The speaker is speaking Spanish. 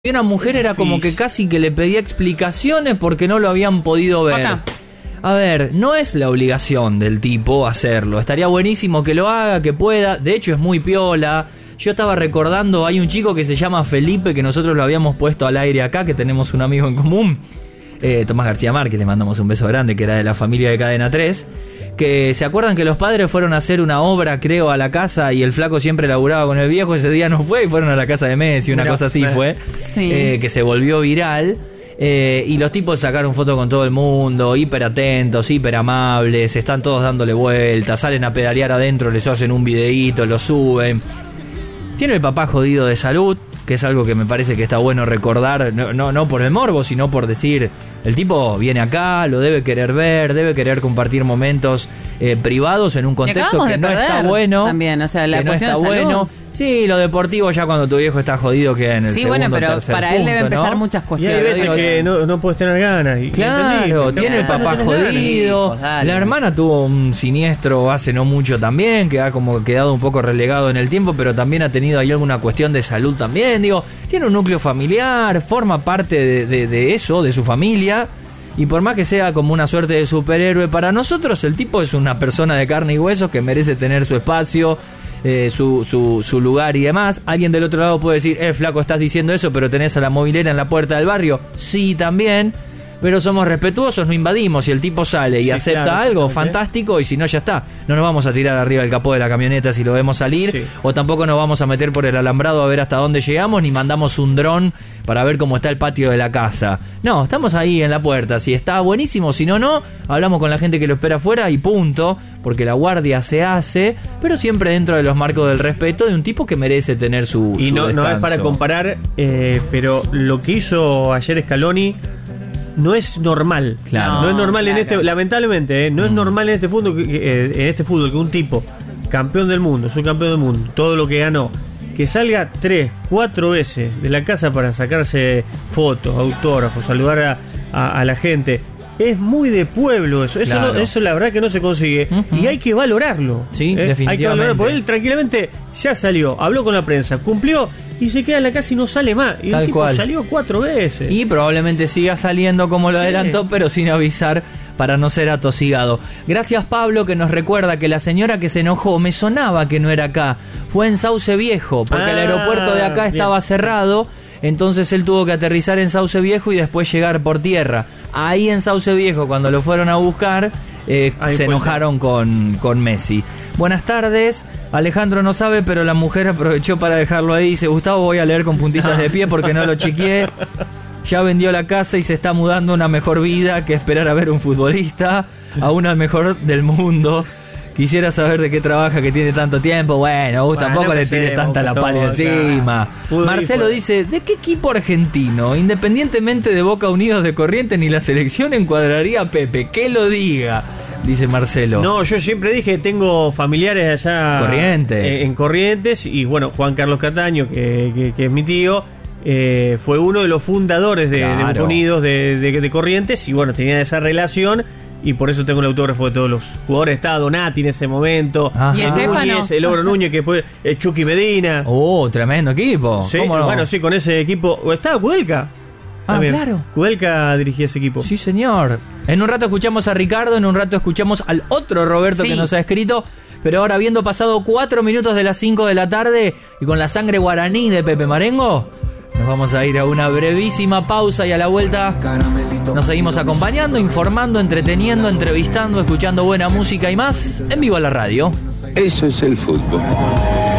Y una mujer era como que casi que le pedía explicaciones porque no lo habían podido ver. Acá. A ver, no es la obligación del tipo hacerlo. Estaría buenísimo que lo haga, que pueda. De hecho es muy piola. Yo estaba recordando, hay un chico que se llama Felipe, que nosotros lo habíamos puesto al aire acá, que tenemos un amigo en común, Tomás García Márquez, le mandamos un beso grande, que era de la familia de Cadena 3. Que se acuerdan que los padres fueron a hacer una obra, creo, a la casa y el flaco siempre laburaba con el viejo, ese día no fue y fueron a la casa de Messi, una cosa así fue, Sí. que se volvió viral. Y los tipos sacaron fotos con todo el mundo, hiper atentos, hiper amables, están todos dándole vueltas, salen a pedalear adentro, les hacen un videíto, lo suben. Tiene el papá jodido de salud, que es algo que me parece que está bueno recordar, no por el morbo, sino por decir, el tipo viene acá, lo debe querer ver, debe querer compartir momentos privados en un contexto que no está bueno. También, o sea, la que no cuestión está de salud. bueno. Sí, lo deportivo ya cuando tu viejo está jodido queda en el Sí, segundo bueno, pero tercer para él debe punto, empezar ¿no? muchas Y cuestiones. hay veces que no puedes tener ganas. Y Claro, tiene el papá jodido. Hijos, dale. La hermana tuvo un siniestro hace no mucho también, que ha como quedado un poco relegado en el tiempo, pero también ha tenido ahí alguna cuestión de salud también. Digo, tiene un núcleo familiar, forma parte de eso, de su familia. Y por más que sea como una suerte de superhéroe, para nosotros el tipo es una persona de carne y hueso que merece tener su espacio, su lugar y demás. Alguien del otro lado puede decir, flaco, estás diciendo eso, pero tenés a la movilera en la puerta del barrio. Sí, también, pero somos respetuosos, no invadimos. Si el tipo sale y acepta claro, algo, exactamente. fantástico, y si no, ya está. No nos vamos a tirar arriba del capó de la camioneta si lo vemos salir, Sí. o tampoco nos vamos a meter por el alambrado a ver hasta dónde llegamos, ni mandamos un dron para ver cómo está el patio de la casa. No, estamos ahí en la puerta. Si está buenísimo, si no, no. Hablamos con la gente que lo espera afuera y punto, porque la guardia se hace, pero siempre dentro de los marcos del respeto de un tipo que merece tener su Y no es descanso. para comparar, pero lo que hizo ayer Scaloni no es normal. Claro. No es normal en claro. este, lamentablemente, no es normal en este fútbol que un tipo campeón del mundo, subcampeón del mundo, todo lo que ganó, que salga 3, 4 veces de la casa para sacarse fotos, autógrafos, saludar a la gente. Es muy de pueblo eso. Eso, Claro. eso la verdad que no se consigue. Ujú. Y hay que valorarlo. Sí, Hay que definitivamente. valorarlo. Porque él tranquilamente ya salió, habló con la prensa, cumplió y se queda en la casa y no sale más. Y Tal el tipo cual. salió 4 veces. Y probablemente siga saliendo como lo Sí. adelantó, pero sin avisar para no ser atosigado. Gracias, Pablo, que nos recuerda que la señora que se enojó, me sonaba que no era acá, fue en Sauce Viejo, porque el aeropuerto de acá bien. estaba cerrado. Entonces él tuvo que aterrizar en Sauce Viejo y después llegar por tierra. Ahí en Sauce Viejo, cuando lo fueron a buscar, Ahí se fue. enojaron con Messi. Buenas tardes. Alejandro no sabe, pero la mujer aprovechó para dejarlo ahí. Dice, Gustavo, voy a leer con puntitas de pie porque no lo chequeé. Ya vendió la casa y se está mudando a una mejor vida que esperar a ver un futbolista, a una mejor del mundo. Quisiera saber de qué trabaja, que tiene tanto tiempo. Bueno, Bueno, tampoco le tire empecemos, tanta la todo, pala encima. claro. Marcelo dice, ¿de qué equipo argentino, independientemente de Boca Unidos de Corrientes ni la selección, encuadraría a Pepe? Que lo diga, dice Marcelo. No, yo siempre dije que tengo familiares allá Corrientes. En Corrientes. Y bueno, Juan Carlos Cataño, que es mi tío, fue uno de los fundadores de Claro. Boca Unidos de Corrientes. Y bueno, tenía esa relación. Y por eso tengo el autógrafo de todos los jugadores. Estaba Donati en ese momento. Ajá. Y Estefano. Núñez, el Ogro Núñez, que después Chucky Medina. Oh, tremendo equipo. Sí, ¿Cómo no? bueno, sí, con ese equipo. ¿O estaba Kudelka? Ah, También. claro. Kudelka dirigía ese equipo. Sí, señor. En un rato escuchamos a Ricardo, en un rato escuchamos al otro Roberto Sí. que nos ha escrito. Pero ahora, habiendo pasado 4 minutos de las 5 de la tarde y con la sangre guaraní de Pepe Marengo, nos vamos a ir a una brevísima pausa y a la vuelta nos seguimos acompañando, informando, entreteniendo, entrevistando, escuchando buena música y más en Vivo a la Radio. Eso es el fútbol.